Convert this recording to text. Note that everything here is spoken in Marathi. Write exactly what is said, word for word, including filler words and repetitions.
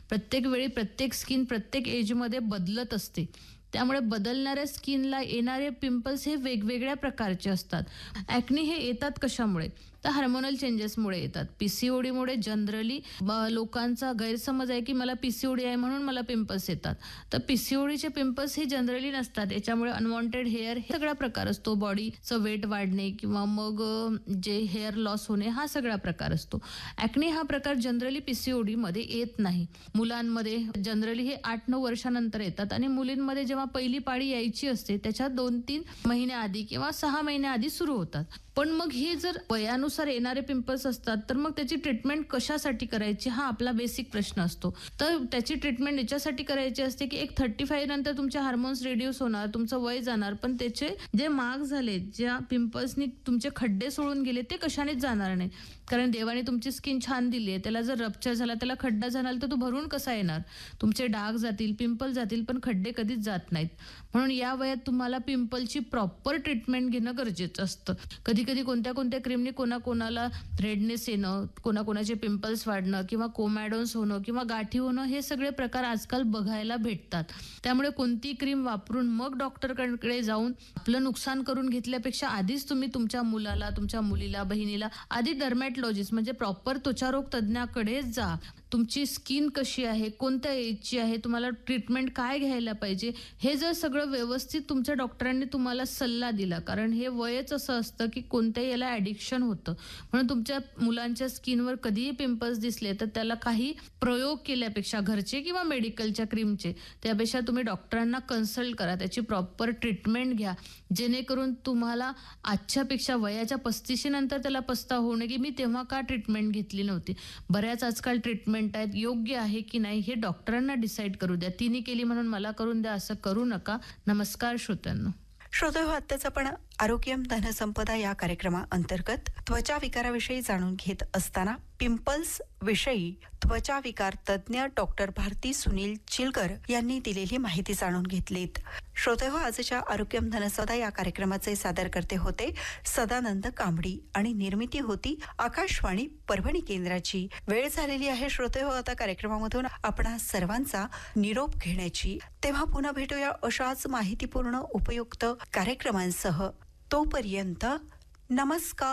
प्रत्येक वेळी प्रत्येक स्किन प्रत्येक एजमध्ये बदलत असते. त्यामुळे बदलणाऱ्या स्किनला येणारे पिंपल्स हे वेगवेगळ्या प्रकारचे असतात. ॲक्नी हे येतात कशामुळे? तर हार्मोनल चेंजेसमुळे येतात. पीसीओडीमुळे जनरली लोकांचा गैरसमज आहे की मला पीसीओडी आहे म्हणून मला पिंपल्स येतात. तर पीसीओडीचे पिंपल्स हे जनरली नसतात. याच्यामुळे अनवॉन्टेड हेअर हे सगळा प्रकार असतो. बॉडीचं वेट वाढणे किंवा मग जे हेअर लॉस होणे हा सगळा प्रकार असतो. ॲक्नी हा प्रकार जनरली पीसीओडीमध्ये येत नाही. मुलांमध्ये जनरली हे आठ नऊ वर्षानंतर येतात आणि मुलींमध्ये जेव्हा पहिली पाळी यायची असते त्याच्या दोन तीन महिन्याआधी किंवा सहा महिन्याआधी सुरू होतात. पण मग हे जर वयानुसार येणारे पिंपल्स असतात तर मग त्याची ट्रीटमेंट कशासाठी करायची हा आपला बेसिक प्रश्न असतो. तर त्याची ट्रीटमेंट याच्यासाठी करायची असते की एक थर्टी फाईव्ह नंतर तुमचे हार्मोन्स रिड्यूस होणार, तुमचं वय जाणार, पण त्याचे जे मार्क झाले, ज्या पिंपल्सनी तुमचे खड्डे सोडून गेले ते कशानेच जाणार नाही. कारण देवाने तुमची स्किन छान दिली आहे, त्याला जर रप्चर झाला, त्याला खड्डा झाला तर तो भरून कसा येणार? तुमचे डाग जातील, पिंपल जातील, पण खड्डे कधीच जात नाहीत. म्हणून या वयात तुम्हाला पिंपलची प्रॉपर ट्रीटमेंट घेणं गरजेचं असतं. कधी कधी कोणत्या कोणत्या क्रीमने कोणाकोणाला रेडनेस येणं, कोणाकोणाचे पिंपल्स वाढणं किंवा कोमॅडोन्स होणं किंवा गाठी होणं हे सगळे प्रकार आजकाल बघायला भेटतात. त्यामुळे कोणती क्रीम वापरून मग डॉक्टरकडे जाऊन आपलं नुकसान करून घेतल्यापेक्षा आधीच तुम्ही तुमच्या मुलाला, तुमच्या मुलीला, बहिणीला आधी डर्मॅटॉलॉजिस्ट म्हणजे प्रॉपर त्वचारोग तज्ज्ञाकडे जा. तुमची स्किन कशी आहे, कोणत्या एजची आहे, तुम्हाला ट्रीटमेंट काय घ्यायला पाहिजे, हे जर सगळं व्यवस्थित तुमच्या डॉक्टरांनी तुम्हाला सल्ला दिला, कारण हे वयच असं असतं की कोणत्याही याला ॲडिक्शन होतं. म्हणून तुमच्या मुलांच्या स्किनवर कधीही पिंपल्स दिसले तर त्याला काही प्रयोग केल्यापेक्षा, घरचे किंवा मेडिकलच्या क्रीमचे, त्यापेक्षा तुम्ही डॉक्टरांना कन्सल्ट करा, त्याची प्रॉपर ट्रीटमेंट घ्या, जेणेकरून तुम्हाला आजच्यापेक्षा वयाच्या पस्तीशी नंतर त्याला पस्ताव होणे की मी तेव्हा का ट्रीटमेंट घेतली नव्हती. बऱ्याच आजकाल ट्रीटमेंट आहेत, योग्य आहे की नाही हे डॉक्टरांना डिसाईड करू द्या. तिने केली म्हणून मला करून द्या असं करू नका. नमस्कार श्रोत्यांनो. श्रोते हो, आत्ताच आपण आरोग्यम धनसंपदा या कार्यक्रमाअंतर्गत त्वचा विकाराविषयी जाणून घेत असताना पिंपल्स विषयी त्वचा विकार तज्ज्ञ डॉक्टर भारती सुनील चिलकर यांनी दिलेली माहिती जाणून घेतलीत. श्रोते हो, आजच्या आरोग्यम धनसंपदा या कार्यक्रमाचे सादरकर्ते होते सदानंद कांबडी आणि निर्मिती होती आकाशवाणी परभणी केंद्राची. वेळ झालेली आहे श्रोते हो आता कार्यक्रमामधून आपणा सर्वांचा निरोप घेण्याची. तेव्हा पुन्हा भेटूया अशाच माहितीपूर्ण उपयुक्त कार्यक्रमांसह. तोपर्यंत नमस्कार.